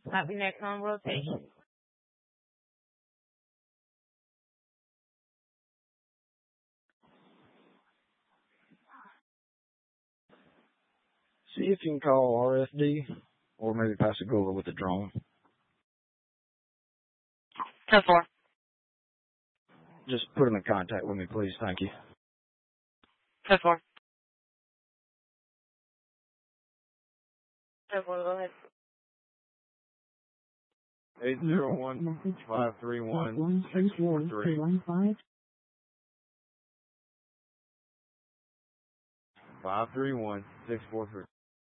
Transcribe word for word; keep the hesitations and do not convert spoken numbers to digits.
Copy next on rotation. See if you can call R F D or maybe Pascagoula with the drone. ten four. Just put them in contact with me, please. Thank you. ten four. ten four, go ahead. eight zero one, five three one, six four three. five three one, six four three.